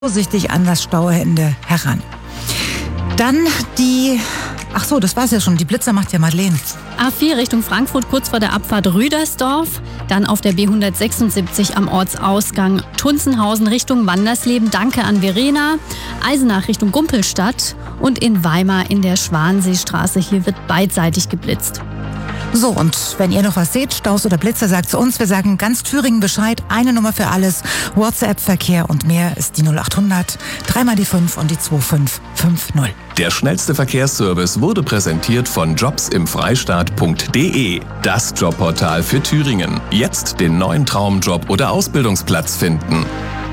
vorsichtig an das Stauende heran. Dann ach so, das war's ja schon. Die Blitzer macht ja Madeleine. A4 Richtung Frankfurt, kurz vor der Abfahrt Rüdersdorf. Dann auf der B176 am Ortsausgang Tunzenhausen Richtung Wandersleben. Danke an Verena. Eisenach Richtung Gumpelstadt. Und in Weimar in der Schwanseestraße. Hier wird beidseitig geblitzt. So, und wenn ihr noch was seht, Staus oder Blitzer, sagt zu uns. Wir sagen ganz Thüringen Bescheid. Eine Nummer für alles. WhatsApp-Verkehr und mehr ist die 0800, 3 die 5 und die 2550. Der schnellste Verkehrsservice wurde präsentiert von jobsimfreistaat.de. Das Jobportal für Thüringen. Jetzt den neuen Traumjob oder Ausbildungsplatz finden.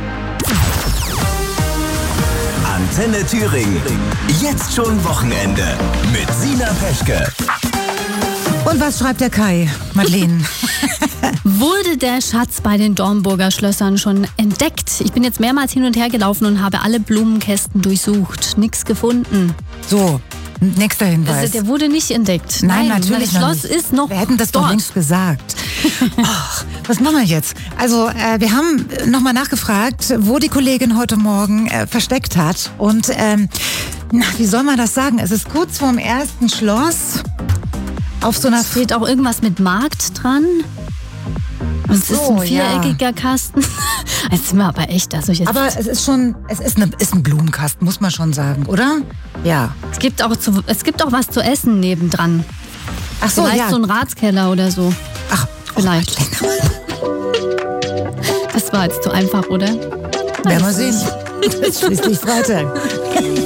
Antenne Thüringen. Jetzt schon Wochenende mit Sina Peschke. Und was schreibt der Kai, Madeleine? Wurde der Schatz bei den Dornburger Schlössern schon entdeckt? Ich bin jetzt mehrmals hin und her gelaufen und habe alle Blumenkästen durchsucht. Nichts gefunden. So, nächster Hinweis. Also der wurde nicht entdeckt. Nein, natürlich das noch Schloss nicht. ist noch Wir hätten das dort. doch längst gesagt. Ach, was machen wir jetzt? Also, wir haben nochmal nachgefragt, wo die Kollegin heute Morgen versteckt hat. Und, wie soll man das sagen? Es ist kurz vorm ersten Schloss. Auf so einer... Steht auch irgendwas mit Markt dran? Es ist ein viereckiger Kasten. Jetzt sind wir aber echt. Also jetzt aber es ist schon, ist ein Blumenkasten, muss man schon sagen, oder? Ja. Es gibt auch was zu essen nebendran. Ach so, Vielleicht ja. so ein Ratskeller oder so. Ach, vielleicht. Das war jetzt zu einfach, oder? Werden wir sehen. Es ist schließlich Freitag.